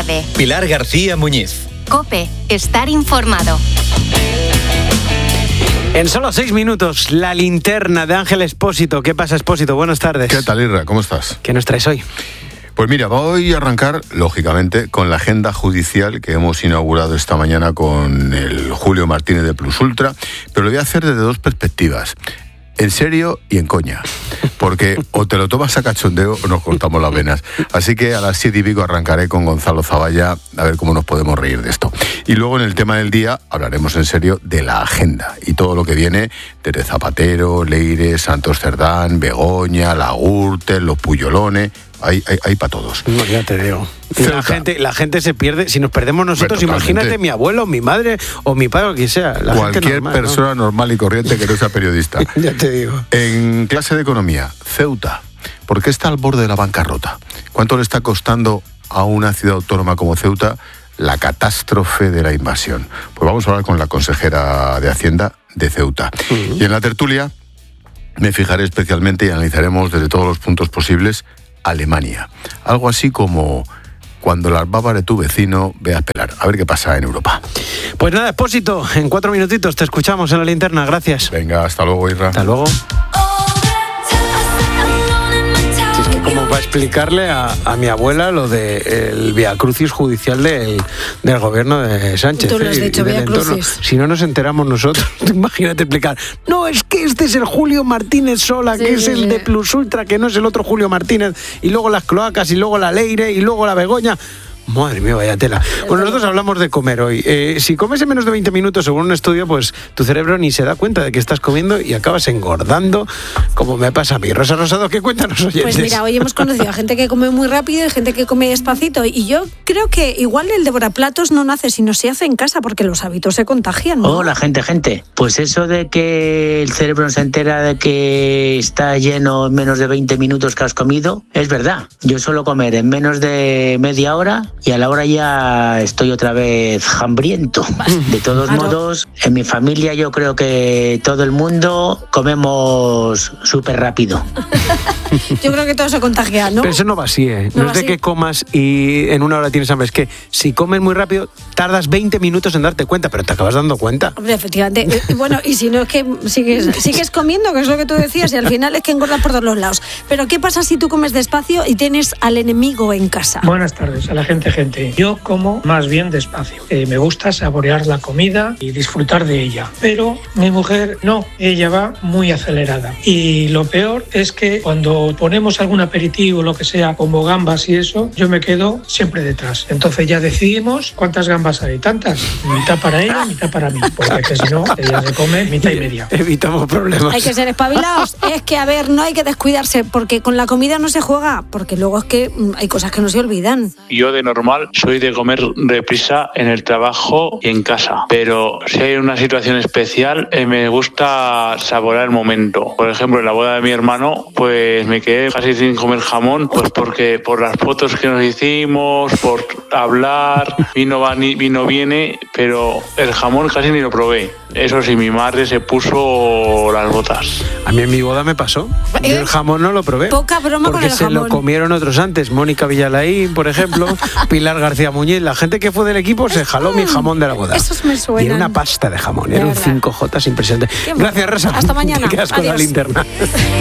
tarde. Pilar García Muñiz. COPE, estar informado. En solo 6 minutos, la linterna de Ángel Expósito. ¿Qué pasa, Expósito? Buenas tardes. ¿Qué tal, Irra? ¿Cómo estás? ¿Qué nos traes hoy? Pues mira, voy a arrancar, lógicamente, con la agenda judicial que hemos inaugurado esta mañana con el Julio Martínez de Plus Ultra, pero lo voy a hacer desde dos perspectivas. En serio y en coña, porque o te lo tomas a cachondeo o nos cortamos las venas. Así que a las 7:15 arrancaré con Gonzalo Zavalla a ver cómo nos podemos reír de esto. Y luego en el tema del día hablaremos en serio de la agenda y todo lo que viene desde Zapatero, Leire, Santos Cerdán, Begoña, La Gürtel, los Puyolones. Hay para todos. No, ya te digo. La gente se pierde. Si nos perdemos nosotros, bueno, imagínate mi abuelo, mi madre o mi padre o quien sea. Cualquier normal, persona normal y corriente que no sea periodista. Ya te digo. En clase de economía, Ceuta. ¿Por qué está al borde de la bancarrota? ¿Cuánto le está costando a una ciudad autónoma como Ceuta la catástrofe de la invasión? Pues vamos a hablar con la consejera de Hacienda de Ceuta. Y en la tertulia me fijaré especialmente y analizaremos desde todos los puntos posibles Alemania. Algo así como cuando las babas de tu vecino veas pelar. A ver qué pasa en Europa. Pues nada, Expósito, en 4 minutitos te escuchamos en la linterna. Gracias. Venga, hasta luego, Irra. Hasta luego. Si es que como para explicarle a mi abuela lo del viacrucis judicial del gobierno de Sánchez. Tú lo has dicho, viacrucis. Si no nos enteramos nosotros, imagínate explicar. No, es que este es el Julio Martínez Sola, sí, que es el de Plus Ultra, que no es el otro Julio Martínez, y luego las cloacas, y luego la Leire, y luego la Begoña. Madre mía, vaya tela. Bueno, nosotros hablamos de comer hoy. Si comes en menos de 20 minutos, según un estudio, pues tu cerebro ni se da cuenta de que estás comiendo y acabas engordando, como me pasa a mí. Rosa Rosado, ¿qué cuéntanos, oyentes? Pues mira, hoy hemos conocido a gente que come muy rápido y gente que come despacito. Y yo creo que igual el devoraplatos no nace, sino se hace en casa, porque los hábitos se contagian, ¿no? Hola, gente. Pues eso de que el cerebro no se entera de que está lleno en menos de 20 minutos que has comido, es verdad. Yo suelo comer en menos de media hora y a la hora ya estoy otra vez hambriento. De todos modos, en mi familia yo creo que todo el mundo comemos súper rápido. Yo creo que todo se contagia, ¿no? Pero eso no va así, ¿eh? No es de que comas y en una hora tienes hambre. Es que si comes muy rápido, tardas 20 minutos en darte cuenta, pero te acabas dando cuenta. Hombre, efectivamente. Bueno, y si no es que sigues comiendo, que es lo que tú decías, y al final es que engordas por todos los lados. Pero ¿qué pasa si tú comes despacio y tienes al enemigo en casa? Buenas tardes a la gente. Yo como más bien despacio. Me gusta saborear la comida y disfrutar de ella. Pero mi mujer no, ella va muy acelerada. Y lo peor es que cuando ponemos algún aperitivo, lo que sea, como gambas y eso, yo me quedo siempre detrás. Entonces ya decidimos cuántas gambas hay. Tantas, mitad para ella, mitad para mí. Porque que si no, ella se come mitad y media. Evitamos problemas. Hay que ser espabilados. Es que, a ver, no hay que descuidarse, porque con la comida no se juega, porque luego es que hay cosas que no se olvidan. Yo de normal soy de comer deprisa en el trabajo y en casa, pero si hay una situación especial me gusta saborear el momento. Por ejemplo, en la boda de mi hermano pues me quedé casi sin comer jamón, pues porque por las fotos que nos hicimos, por hablar, vino viene, pero el jamón casi ni lo probé. Eso sí, mi madre se puso las botas. A mí en mi boda me pasó. Yo el jamón no lo probé. Poca broma con el jamón. Porque se lo comieron otros antes. Mónica Villalaín, por ejemplo, Pilar García Muñiz. La gente que fue del equipo se jaló mi jamón de la boda. Esos me suenan. Y era una pasta de jamón. Era un 5J impresionante. Gracias, Rosa. Hasta mañana. Te quedas con la linterna.